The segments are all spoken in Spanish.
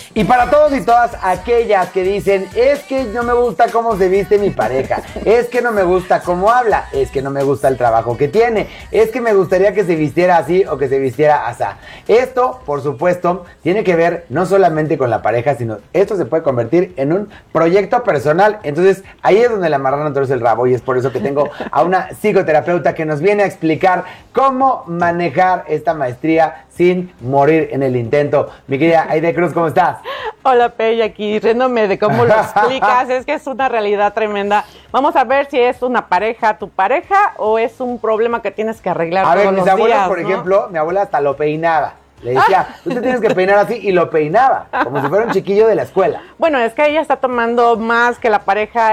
Y para todos y todas aquellas que dicen, es que no me gusta cómo se viste mi pareja, es que no me gusta cómo habla, es que no me gusta el trabajo que tiene, es que me gustaría que se vistiera así o que se vistiera asá. Esto, por supuesto, tiene que ver no solamente con la pareja, sino esto se puede convertir en un proyecto personal. Entonces, ahí es donde la marrana torce el rabo, y es por eso que tengo a una psicoterapeuta que nos viene a explicar cómo manejar esta maestría sin morir en el intento. Mi querida Aide Cruz, ¿cómo estás? Hola, Pei, aquí riéndome de cómo lo explicas. Es que es una realidad tremenda. Vamos a ver si es una pareja, tu pareja, o es un problema que tienes que arreglar todos los días. A ver, mis abuelos, por ¿no? ejemplo, mi abuela hasta lo peinaba. Le decía, tú te tienes que peinar así, y lo peinaba, como si fuera un chiquillo de la escuela. Bueno, es que ella está tomando más que la pareja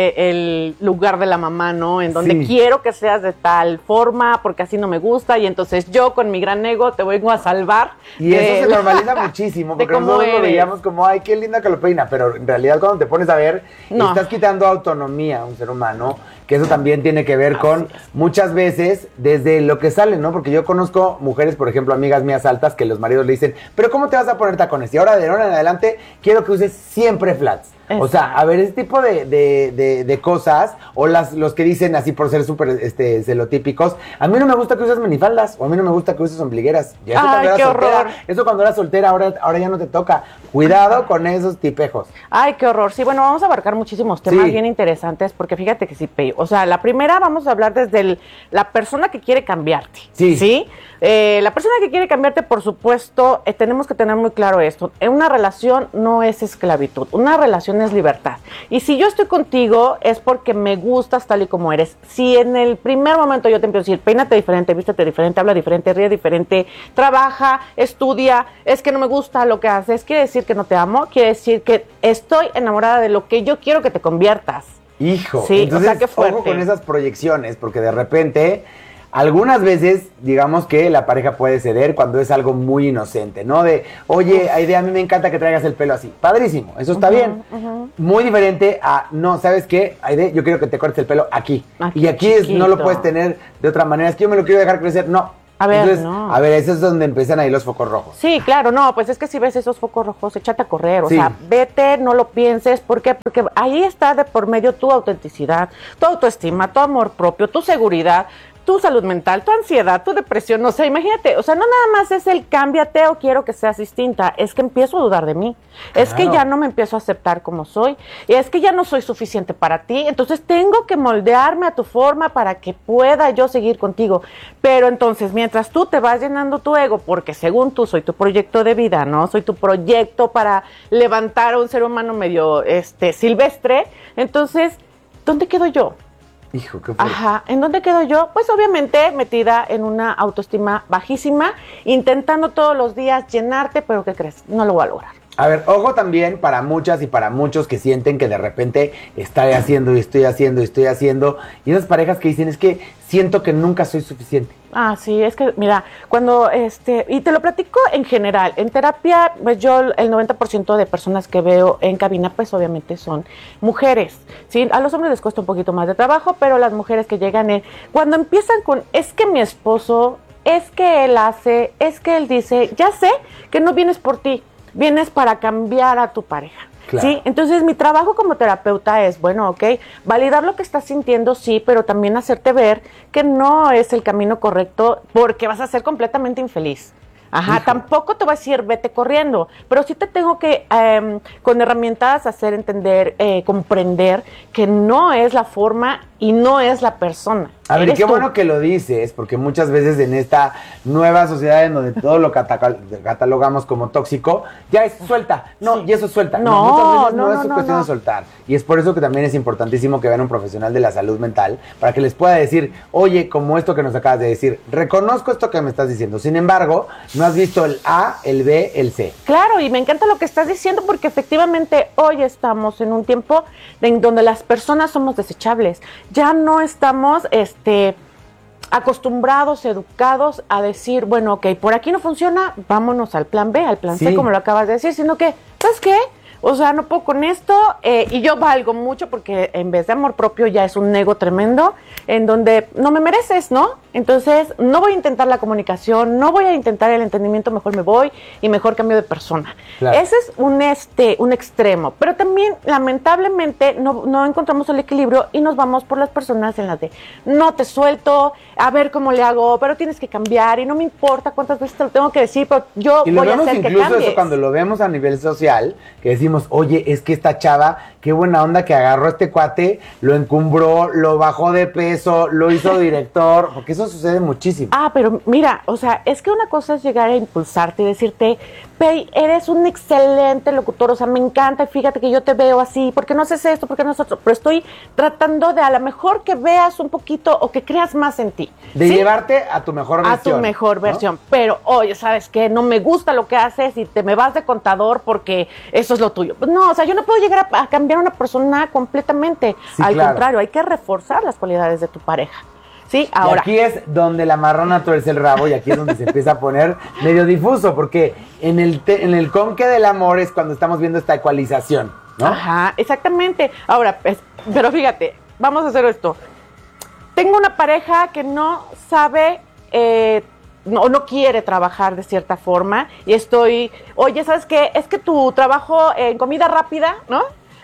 el lugar de la mamá, ¿no? En donde quiero que seas de tal forma, porque así no me gusta, y entonces yo con mi gran ego te vengo a salvar. Y eso se normaliza muchísimo, porque nosotros lo veíamos como, ay, qué linda que lo peina, pero en realidad cuando te pones a ver, estás quitando autonomía a un ser humano, que eso también tiene que ver con muchas veces desde lo que sale, ¿no? Porque yo conozco mujeres, por ejemplo, amigas mías altas, que los maridos le dicen, pero ¿cómo te vas a poner tacones? Y ahora de ahora en adelante quiero que uses siempre flats. Exacto. O sea, a ver, ese tipo de cosas, o los que dicen así por ser súper celotípicos, a mí no me gusta que uses minifaldas, o a mí no me gusta que uses ombligueras. Y eso ay, qué horror. Eso cuando eras soltera, ahora ya no te toca. Cuidado con esos tipejos. Ay, qué horror. Sí, bueno, vamos a abarcar muchísimos temas bien interesantes, porque fíjate que sí, Pei. O sea, la primera vamos a hablar desde la persona que quiere cambiarte. ¿Sí? La persona que quiere cambiarte, por supuesto, tenemos que tener muy claro esto. Una relación no es esclavitud, una relación es libertad. Y si yo estoy contigo es porque me gustas tal y como eres. Si en el primer momento yo te empiezo a decir, peínate diferente, vístete diferente, habla diferente, ríe diferente, trabaja, estudia, es que no me gusta lo que haces, quiere decir que no te amo, quiere decir que estoy enamorada de lo que yo quiero que te conviertas. Hijo, sí, entonces, o sea, qué fuerte. Ojo con esas proyecciones, porque de repente, algunas veces, digamos que la pareja puede ceder cuando es algo muy inocente, ¿no? De, oye, Aide, a mí me encanta que traigas el pelo así. Padrísimo, eso está bien. Muy diferente a, no, ¿sabes qué? Aide, yo quiero que te cortes el pelo aquí. Y aquí no lo puedes tener de otra manera. Es que yo me lo quiero dejar crecer. No. A ver, entonces, no. A ver, eso es donde empiezan ahí los focos rojos. Sí, claro, no, pues es que si ves esos focos rojos, échate a correr, o sea, vete, no lo pienses, ¿por qué? Porque ahí está de por medio tu autenticidad, tu autoestima, tu amor propio, tu seguridad, tu salud mental, tu ansiedad, tu depresión, o sea, imagínate, o sea, no nada más es el cámbiate o quiero que seas distinta, es que empiezo a dudar de mí, es que ya no me empiezo a aceptar como soy, y es que ya no soy suficiente para ti, entonces tengo que moldearme a tu forma para que pueda yo seguir contigo, pero entonces mientras tú te vas llenando tu ego, porque según tú soy tu proyecto de vida, ¿no? Soy tu proyecto para levantar a un ser humano medio silvestre, entonces, ¿dónde quedo yo? Hijo, qué fuerte. Ajá, ¿en dónde quedo yo? Pues obviamente metida en una autoestima bajísima, intentando todos los días llenarte, pero ¿qué crees? No lo voy a lograr. A ver, ojo también para muchas y para muchos que sienten que de repente estoy haciendo y estoy haciendo y estoy haciendo, y esas parejas que dicen, es que siento que nunca soy suficiente. Ah, sí, es que, mira, cuando, y te lo platico en general, en terapia, pues yo el 90% de personas que veo en cabina, pues obviamente son mujeres, ¿sí? A los hombres les cuesta un poquito más de trabajo, pero las mujeres que llegan, cuando empiezan con, es que mi esposo, es que él hace, es que él dice, ya sé que no vienes por ti, vienes para cambiar a tu pareja. Claro. ¿Sí? Entonces mi trabajo como terapeuta es, bueno, ok, validar lo que estás sintiendo, sí, pero también hacerte ver que no es el camino correcto porque vas a ser completamente infeliz. Ajá, hijo. Tampoco te voy a decir vete corriendo, pero sí te tengo que con herramientas hacer entender, comprender que no es la forma y no es la persona. A ver, qué bueno que lo dices, porque muchas veces en esta nueva sociedad en donde todo lo catalogamos como tóxico, ya es suelta, no, y eso es suelta. No, muchas veces no es cuestión de soltar. Y es por eso que también es importantísimo que vean un profesional de la salud mental, para que les pueda decir, oye, como esto que nos acabas de decir, reconozco esto que me estás diciendo, sin embargo, no has visto el A, el B, el C. Claro, y me encanta lo que estás diciendo, porque efectivamente hoy estamos en un tiempo en donde las personas somos desechables. Ya no estamos acostumbrados, educados a decir, bueno, ok, por aquí no funciona, vámonos al plan B, al plan C, como lo acabas de decir, sino que, ¿sabes qué? O sea, no puedo con esto, y yo valgo mucho porque en vez de amor propio ya es un ego tremendo, en donde no me mereces, ¿no? Entonces, no voy a intentar la comunicación, no voy a intentar el entendimiento, mejor me voy y mejor cambio de persona. Claro. Ese es un extremo, pero también, lamentablemente, no encontramos el equilibrio y nos vamos por las personas en las de, no te suelto, a ver cómo le hago, pero tienes que cambiar y no me importa cuántas veces te lo tengo que decir, pero yo y lo voy a vemos hacer que incluso cambies. eso cuando lo vemos a nivel social, que decimos, oye, es que esta chava, qué buena onda que agarró a este cuate, lo encumbró, lo bajó de peso, lo hizo director, porque eso sucede muchísimo. Ah, pero mira, o sea, es que una cosa es llegar a impulsarte y decirte, Pei, eres un excelente locutor, o sea, me encanta, fíjate que yo te veo así, ¿por qué no haces esto? ¿Por qué no haces otro? Pero estoy tratando de a lo mejor que veas un poquito o que creas más en ti. De ¿sí? llevarte a tu mejor versión. A tu mejor ¿no? versión. Pero, oye, ¿sabes qué? No me gusta lo que haces y te me vas de contador porque eso es lo tuyo. Pues no, o sea, yo no puedo llegar a cambiar a una persona completamente. Sí, Al claro. contrario, hay que reforzar las cualidades de tu pareja. Sí, ahora. Y aquí es donde la marrona tuerce el rabo y aquí es donde se empieza a poner medio difuso, porque en el conque del amor es cuando estamos viendo esta ecualización, ¿no? Ajá, exactamente. Ahora, pero fíjate, vamos a hacer esto. Tengo una pareja que no sabe, no quiere trabajar de cierta forma y oye, ¿sabes qué? Es que tu trabajo en comida rápida, ¿no?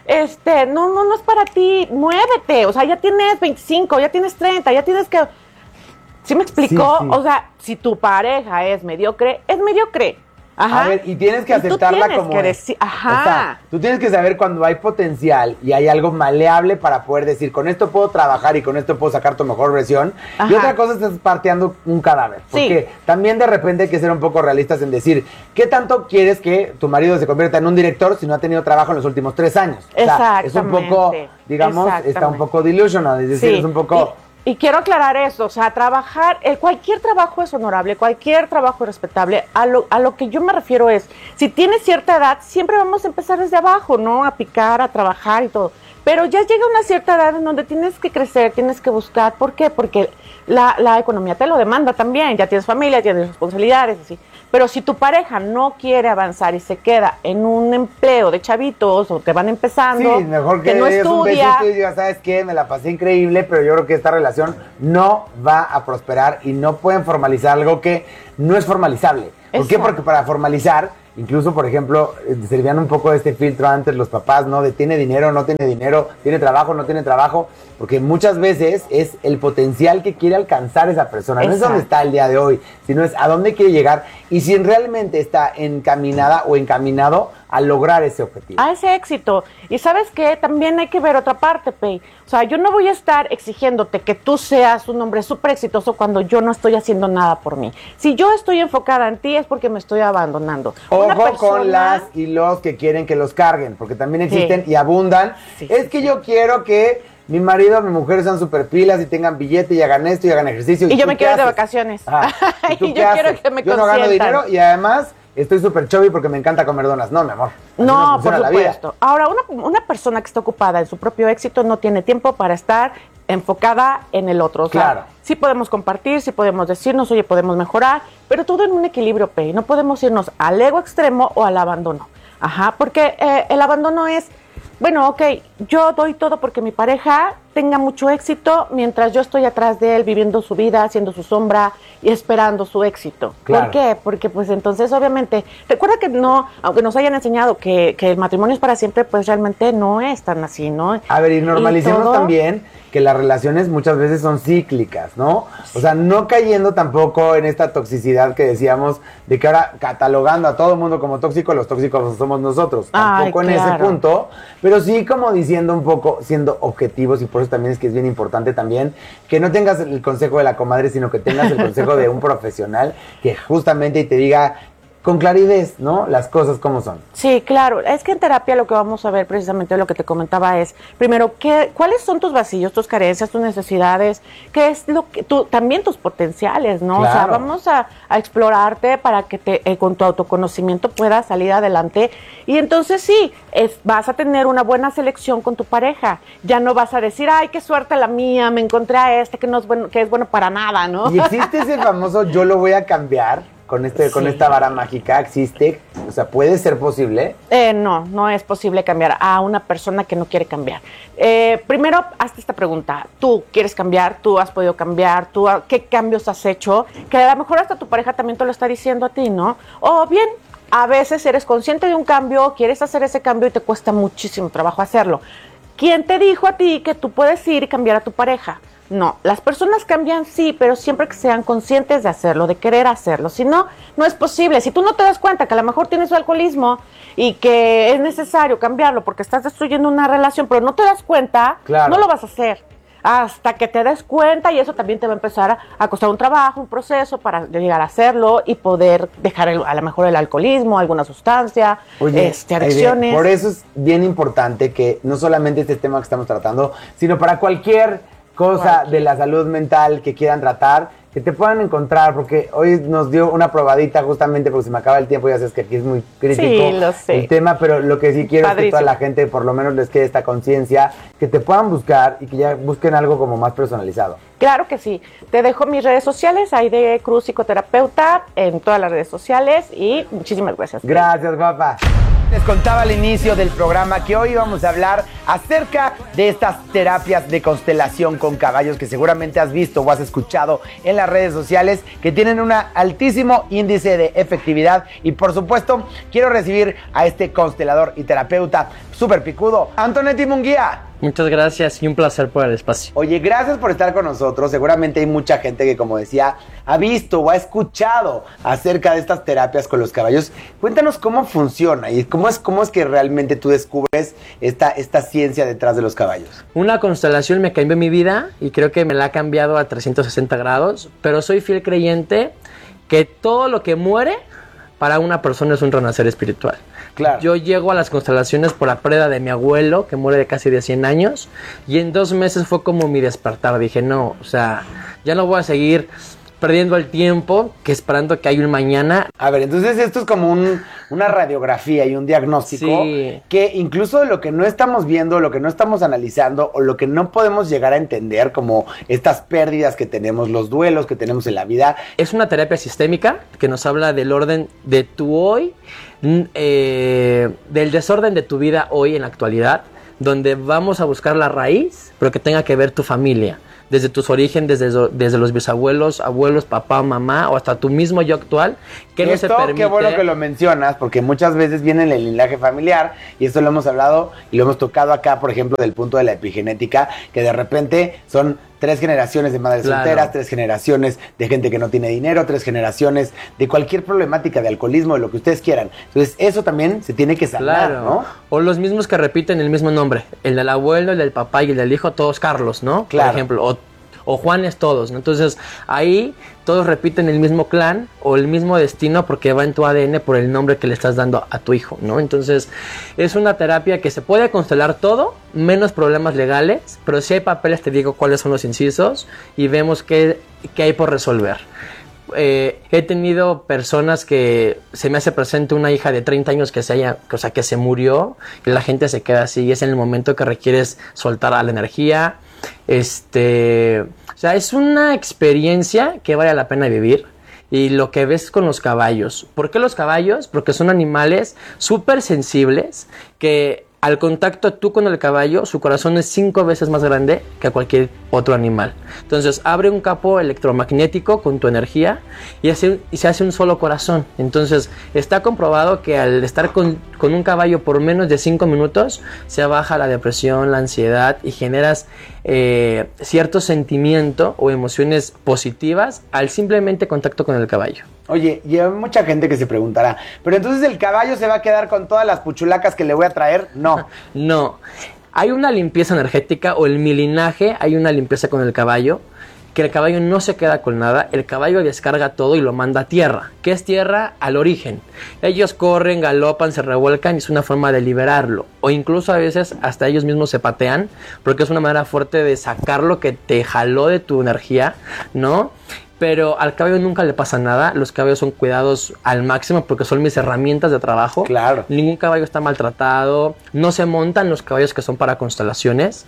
No es para ti, muévete, o sea, ya tienes 25, ya tienes 30, ya tienes que... ¿Sí me explicó? Sí. O sea, si tu pareja es mediocre, es mediocre. Ajá. A ver, y tienes que Y tú aceptarla tienes como que es. ajá. O sea, tú tienes que saber cuando hay potencial y hay algo maleable para poder decir, con esto puedo trabajar y con esto puedo sacar tu mejor versión. Ajá. Y otra cosa es estás parteando un cadáver. Porque también de repente hay que ser un poco realistas en decir, ¿qué tanto quieres que tu marido se convierta en un director si no ha tenido trabajo en los últimos 3 años? O sea, es un poco, digamos, está un poco delusional, es decir, es un poco... Y quiero aclarar eso, o sea, trabajar, cualquier trabajo es honorable, cualquier trabajo es respetable. A lo que yo me refiero es, si tienes cierta edad, siempre vamos a empezar desde abajo, ¿no? A picar, a trabajar y todo. Pero ya llega una cierta edad en donde tienes que crecer, tienes que buscar. ¿Por qué? Porque la economía te lo demanda también. Ya tienes familia, tienes responsabilidades, así. Pero si tu pareja no quiere avanzar y se queda en un empleo de chavitos o que van empezando, sí, mejor que no des un estudia, besito y digas, ¿sabes qué? Me la pasé increíble, pero yo creo que esta relación no va a prosperar y no pueden formalizar algo que no es formalizable. ¿Por qué? Porque para formalizar, incluso, por ejemplo, servían un poco de este filtro antes los papás, ¿no? De tiene dinero, no tiene dinero, tiene trabajo, no tiene trabajo, porque muchas veces es el potencial que quiere alcanzar esa persona. No es donde está el día de hoy, sino es a dónde quiere llegar y si realmente está encaminada o encaminado a lograr ese objetivo. A ese éxito. Y ¿sabes qué? También hay que ver otra parte, Pei. O sea, yo no voy a estar exigiéndote que tú seas un hombre súper exitoso cuando yo no estoy haciendo nada por mí. Si yo estoy enfocada en ti es porque me estoy abandonando. Ojo con las y los que quieren que los carguen, porque también existen y abundan. Es que yo quiero que mi marido, mi mujer sean super pilas y tengan billete y hagan esto y hagan ejercicio. Y yo me quiero ir de vacaciones. ¿Y yo quiero que me Yo no gano consientan. dinero y además estoy súper chubby porque me encanta comer donas. No, mi amor. No, por supuesto. Ahora, una persona que está ocupada en su propio éxito no tiene tiempo para estar enfocada en el otro. O sea, claro. Sí podemos compartir, sí podemos decirnos, oye, podemos mejorar, pero todo en un equilibrio, Pei. No podemos irnos al ego extremo o al abandono. Ajá, porque el abandono es, bueno, ok, yo doy todo porque mi pareja tenga mucho éxito mientras yo estoy atrás de él viviendo su vida, haciendo su sombra y esperando su éxito. Claro. ¿Por qué? Porque pues entonces obviamente, recuerda que no, aunque nos hayan enseñado que el matrimonio es para siempre, pues realmente no es tan así, ¿no? A ver, y normalicemos también que las relaciones muchas veces son cíclicas, ¿no? O sea, no cayendo tampoco en esta toxicidad que decíamos de que ahora catalogando a todo el mundo como tóxico, los tóxicos somos nosotros. Tampoco en ese punto, pero sí como diciendo un poco, siendo objetivos, y por eso también es que es bien importante también que no tengas el consejo de la comadre, sino que tengas el consejo de un profesional que justamente te diga con claridad, ¿no? Las cosas como son. Sí, claro. Es que en terapia lo que vamos a ver precisamente lo que te comentaba es, primero, ¿cuáles son tus vacíos, tus carencias, tus necesidades? ¿Qué es lo que también tus potenciales, ¿no? Claro. O sea, vamos a explorarte para que con tu autoconocimiento puedas salir adelante. Y entonces sí, vas a tener una buena selección con tu pareja. Ya no vas a decir, ay, qué suerte la mía, me encontré a este que no es bueno, que es bueno para nada, ¿no? Y existe ese famoso yo lo voy a cambiar. con esta vara mágica existe, o sea, ¿puede ser posible? No es posible cambiar a una persona que no quiere cambiar. Primero, hazte esta pregunta. ¿Tú quieres cambiar? ¿Tú has podido cambiar? ¿Qué cambios has hecho? Que a lo mejor hasta tu pareja también te lo está diciendo a ti, ¿no? O bien, a veces eres consciente de un cambio, quieres hacer ese cambio y te cuesta muchísimo trabajo hacerlo. ¿Quién te dijo a ti que tú puedes ir y cambiar a tu pareja? No, las personas cambian sí, pero siempre que sean conscientes de hacerlo, de querer hacerlo. Si no, no es posible. Si tú no te das cuenta que a lo mejor tienes alcoholismo y que es necesario cambiarlo porque estás destruyendo una relación, pero no te das cuenta, claro, no lo vas a hacer. Hasta que te des cuenta, y eso también te va a empezar a costar un trabajo, un proceso para llegar a hacerlo y poder dejar a lo mejor el alcoholismo, alguna sustancia, adicciones. Por eso es bien importante que no solamente este tema que estamos tratando, sino para cualquier cosa de la salud mental que quieran tratar, que te puedan encontrar, porque hoy nos dio una probadita justamente porque se me acaba el tiempo, ya sabes que aquí es muy crítico el tema, pero lo que sí quiero es que toda la gente por lo menos les quede esta conciencia, que te puedan buscar y que ya busquen algo como más personalizado. Claro que sí. Te dejo mis redes sociales, Aide Cruz, psicoterapeuta, en todas las redes sociales, y muchísimas gracias. Gracias, guapa. Les contaba al inicio del programa que hoy vamos a hablar acerca de estas terapias de constelación con caballos que seguramente has visto o has escuchado en las redes sociales, que tienen un altísimo índice de efectividad. Y por supuesto, quiero recibir a este constelador y terapeuta súper picudo, Antonetti Munguía. Muchas gracias y un placer por el espacio. Oye, gracias por estar con nosotros. Seguramente hay mucha gente que, como decía, ha visto o ha escuchado acerca de estas terapias con los caballos. Cuéntanos cómo funciona y cómo es que realmente tú descubres esta ciencia detrás de los caballos. Una constelación me cambió mi vida y creo que me la ha cambiado a 360 grados, pero soy fiel creyente que todo lo que muere para una persona es un renacer espiritual. Claro. Yo llego a las constelaciones por la pérdida de mi abuelo, que muere de casi de 100 años, y en 2 meses fue como mi despertar. Dije, no, o sea, ya no voy a seguir perdiendo el tiempo, que esperando que hay un mañana. A ver, entonces esto es como una radiografía y un diagnóstico, sí, que incluso lo que no estamos viendo, lo que no estamos analizando o lo que no podemos llegar a entender, como estas pérdidas que tenemos, los duelos que tenemos en la vida. Es una terapia sistémica que nos habla del orden de tu hoy, del desorden de tu vida hoy en la actualidad, donde vamos a buscar la raíz, pero que tenga que ver tu familia. Desde tus orígenes, desde los bisabuelos, abuelos, papá, mamá, o hasta tu mismo yo actual, que no se permite. Qué bueno que lo mencionas, porque muchas veces viene en el linaje familiar, y esto lo hemos hablado y lo hemos tocado acá, por ejemplo, del punto de la epigenética, que de repente son 3 generaciones de madres solteras, 3 generaciones de gente que no tiene dinero, 3 generaciones de cualquier problemática de alcoholismo, de lo que ustedes quieran. Entonces, eso también se tiene que sanar, ¿no? O los mismos que repiten el mismo nombre, el del abuelo, el del papá y el del hijo, todos Carlos, ¿no? Claro. Por ejemplo, o Juanes todos, ¿no? Entonces, ahí todos repiten el mismo clan o el mismo destino porque va en tu ADN por el nombre que le estás dando a tu hijo, ¿no? Entonces, es una terapia que se puede constelar todo, menos problemas legales, pero si hay papeles te digo cuáles son los incisos y vemos qué hay por resolver. He tenido personas que se me hace presente una hija de 30 años que se murió, y la gente se queda así, y es en el momento que requieres soltar a la energía. O sea, es una experiencia que vale la pena vivir. Y lo que ves con los caballos. ¿Por qué los caballos? Porque son animales súper sensibles que al contacto tú con el caballo, su corazón es 5 veces más grande que cualquier otro animal. Entonces abre un campo electromagnético con tu energía y se hace un solo corazón. Entonces está comprobado que al estar con un caballo por menos de 5 minutos se baja la depresión, la ansiedad y generas cierto sentimiento o emociones positivas al simplemente contacto con el caballo. Oye, y hay mucha gente que se preguntará, ¿pero entonces el caballo se va a quedar con todas las puchulacas que le voy a traer? No. No. Hay una limpieza energética, o en mi linaje hay una limpieza con el caballo, que el caballo no se queda con nada, el caballo descarga todo y lo manda a tierra. ¿Qué es tierra? Al origen. Ellos corren, galopan, se revuelcan y es una forma de liberarlo. O incluso a veces hasta ellos mismos se patean, porque es una manera fuerte de sacar lo que te jaló de tu energía, ¿no? Pero al caballo nunca le pasa nada. Los caballos son cuidados al máximo porque son mis herramientas de trabajo. Claro. Ningún caballo está maltratado. No se montan los caballos que son para constelaciones.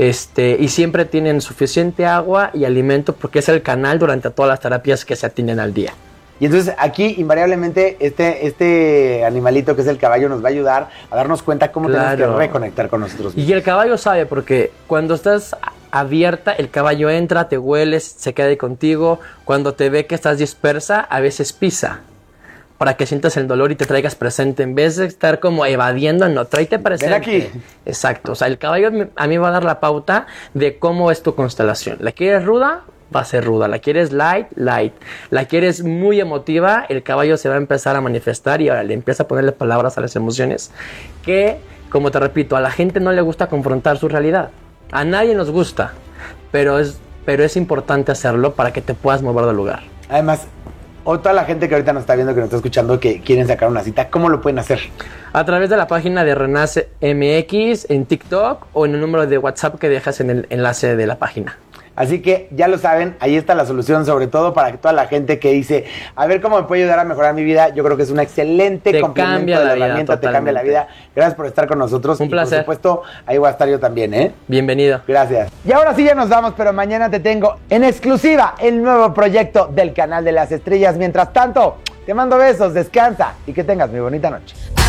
Y siempre tienen suficiente agua y alimento porque es el canal durante todas las terapias que se atienden al día. Y entonces aquí invariablemente este animalito que es el caballo nos va a ayudar a darnos cuenta cómo tenemos que reconectar con nosotros mismos. Y el caballo sabe, porque cuando estás abierta, el caballo entra, te huele, se queda ahí contigo. Cuando te ve que estás dispersa, a veces pisa, para que sientas el dolor y te traigas presente. En vez de estar como evadiendo, no, tráete presente. Ven aquí. Exacto, o sea, el caballo a mí va a dar la pauta de cómo es tu constelación. ¿La quieres ruda? Va a ser ruda. ¿La quieres light? Light. ¿La quieres muy emotiva? El caballo se va a empezar a manifestar y ahora le empieza a ponerle palabras a las emociones que, como te repito, a la gente no le gusta confrontar su realidad. A nadie nos gusta, pero es importante hacerlo para que te puedas mover del lugar. Además, o toda la gente que ahorita nos está viendo, que nos está escuchando, que quieren sacar una cita, ¿cómo lo pueden hacer? A través de la página de Renace MX en TikTok o en el número de WhatsApp que dejas en el enlace de la página. Así que ya lo saben, ahí está la solución, sobre todo para que toda la gente que dice, a ver cómo me puede ayudar a mejorar mi vida. Yo creo que es un excelente complemento de la herramienta, te cambia la vida. Gracias por estar con nosotros. Un placer. Por supuesto, ahí voy a estar yo también, ¿eh? Bienvenido. Gracias. Y ahora sí ya nos vamos, pero mañana te tengo en exclusiva el nuevo proyecto del Canal de las Estrellas. Mientras tanto, te mando besos, descansa y que tengas muy bonita noche.